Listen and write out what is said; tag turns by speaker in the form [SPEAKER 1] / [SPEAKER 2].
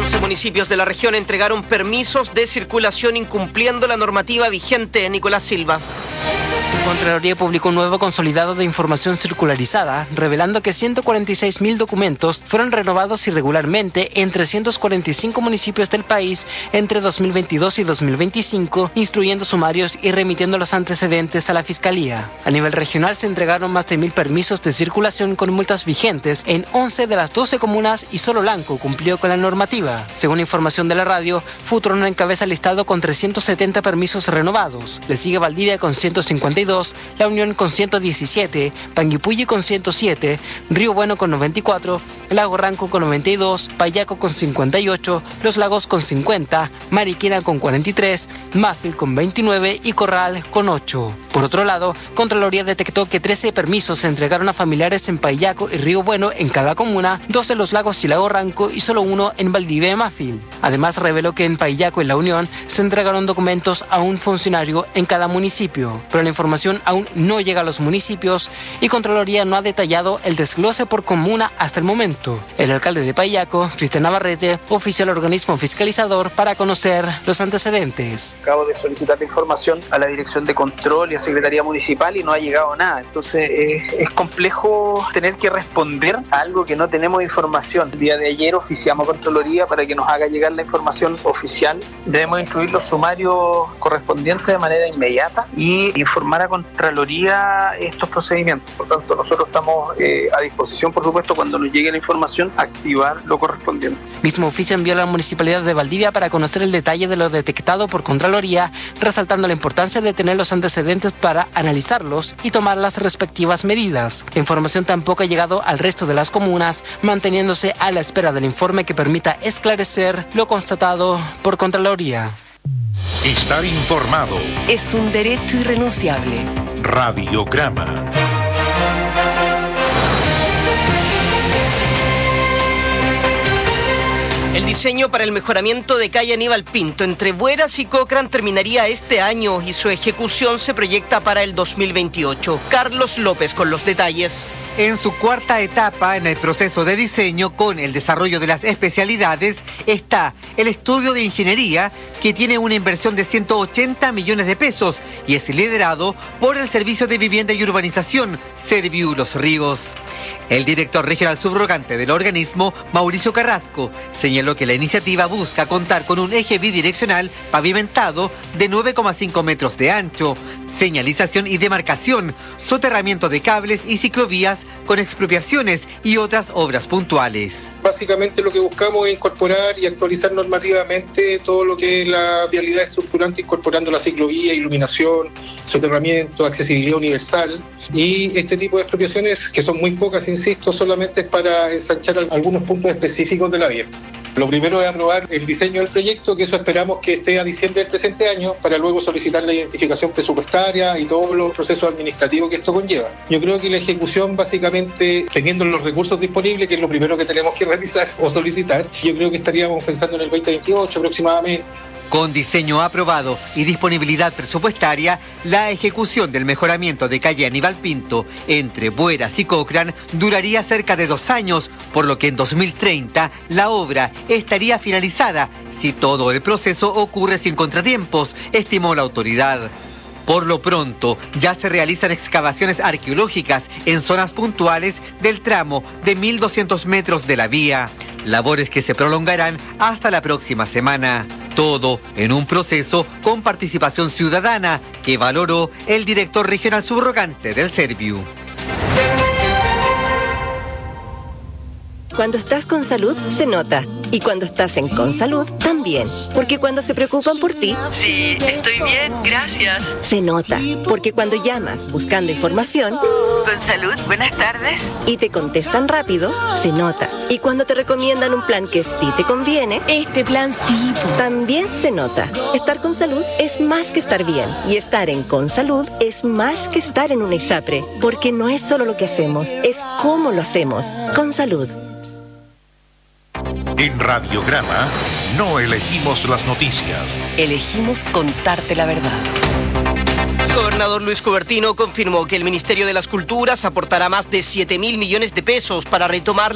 [SPEAKER 1] 11 municipios de la región entregaron permisos de circulación incumpliendo la normativa vigente. Nicolás Silva.
[SPEAKER 2] Contraloría publicó un nuevo consolidado de información circularizada, revelando que 146.000 documentos fueron renovados irregularmente en 345 municipios del país entre 2022 y 2025, instruyendo sumarios y remitiendo los antecedentes a la Fiscalía. A nivel regional se entregaron más de 1.000 permisos de circulación con multas vigentes en 11 de las 12 comunas y solo Lanco cumplió con la normativa. Según información de la radio, Futrono encabeza el listado con 370 permisos renovados. Le sigue Valdivia con 152, La Unión con 117, Panguipulli con 107, Río Bueno con 94, Lago Ranco con 92, Payaco con 58, Los Lagos con 50, Mariquina con 43, Mafil con 29 y Corral con 8. Por otro lado, Contraloría detectó que 13 permisos se entregaron a familiares en Payaco y Río Bueno en cada comuna, 2 en Los Lagos y Lago Ranco y solo 1 en Valdivia y Mafil. Además, reveló que en Payaco y La Unión se entregaron documentos a un funcionario en cada municipio, pero la información aún no llega a los municipios y Contraloría no ha detallado el desglose por comuna hasta el momento. El alcalde de Payaco, Cristian Navarrete, ofició al organismo fiscalizador para conocer los antecedentes.
[SPEAKER 3] Acabo de solicitar la información a la Dirección de Control y a Secretaría Municipal y no ha llegado nada. Entonces es complejo tener que responder a algo que no tenemos información. El día de ayer oficiamos a Contraloría para que nos haga llegar la información oficial. Debemos instruir los sumarios correspondientes de manera inmediata y informar a Contraloría estos procedimientos. Por tanto, nosotros estamos a disposición, por supuesto, cuando nos llegue la información, activar lo correspondiente.
[SPEAKER 2] Mismo oficio envió a la Municipalidad de Valdivia para conocer el detalle de lo detectado por Contraloría, resaltando la importancia de tener los antecedentes para analizarlos y tomar las respectivas medidas. La información tampoco ha llegado al resto de las comunas, manteniéndose a la espera del informe que permita esclarecer lo constatado por Contraloría.
[SPEAKER 4] Estar informado
[SPEAKER 5] es un derecho irrenunciable.
[SPEAKER 4] Radiograma.
[SPEAKER 1] El diseño para el mejoramiento de calle Aníbal Pinto entre Bueras y Cochrane terminaría este año y su ejecución se proyecta para el 2028. Carlos López con los detalles.
[SPEAKER 6] En su cuarta etapa en el proceso de diseño con el desarrollo de las especialidades está el estudio de ingeniería que tiene una inversión de 180 millones de pesos y es liderado por el Servicio de Vivienda y Urbanización, Serviu Los Ríos. El director regional subrogante del organismo, Mauricio Carrasco, señaló que la iniciativa busca contar con un eje bidireccional pavimentado de 9,5 metros de ancho, señalización y demarcación, soterramiento de cables y ciclovías con expropiaciones y otras obras puntuales.
[SPEAKER 7] Básicamente lo que buscamos es incorporar y actualizar normativamente todo lo que es la vialidad estructurante, incorporando la ciclovía, iluminación, soterramiento, accesibilidad universal y este tipo de expropiaciones, que son muy pocas, insisto, solamente es para ensanchar algunos puntos específicos de la vía. Lo primero es aprobar el diseño del proyecto, que eso esperamos que esté a diciembre del presente año, para luego solicitar la identificación presupuestaria y todos los procesos administrativos que esto conlleva. Yo creo que la ejecución, básicamente, teniendo los recursos disponibles, que es lo primero que tenemos que realizar o solicitar, yo creo que estaríamos pensando en el 2028 aproximadamente.
[SPEAKER 6] Con diseño aprobado y disponibilidad presupuestaria, la ejecución del mejoramiento de calle Aníbal Pinto entre Bueras y Cochrane duraría cerca de 2 años, por lo que en 2030 la obra estaría finalizada si todo el proceso ocurre sin contratiempos, estimó la autoridad. Por lo pronto, ya se realizan excavaciones arqueológicas en zonas puntuales del tramo de 1.200 metros de la vía. Labores que se prolongarán hasta la próxima semana. Todo en un proceso con participación ciudadana que valoró el director regional subrogante del Serviu.
[SPEAKER 5] Cuando estás con salud, se nota. Y cuando estás en Consalud, también. Porque cuando se preocupan por ti...
[SPEAKER 8] Sí, estoy bien, gracias.
[SPEAKER 5] Se nota. Porque cuando llamas buscando información...
[SPEAKER 8] Consalud, buenas tardes.
[SPEAKER 5] Y te contestan rápido, se nota. Y cuando te recomiendan un plan que sí te conviene...
[SPEAKER 9] Este plan sí.
[SPEAKER 5] También se nota. Estar con salud es más que estar bien. Y estar en Consalud es más que estar en una ISAPRE. Porque no es solo lo que hacemos, es cómo lo hacemos. Consalud.
[SPEAKER 4] En Radiograma no elegimos las noticias.
[SPEAKER 5] Elegimos contarte la verdad.
[SPEAKER 1] El gobernador Luis Cubertino confirmó que el Ministerio de las Culturas aportará más de 7.000 millones de pesos para retomar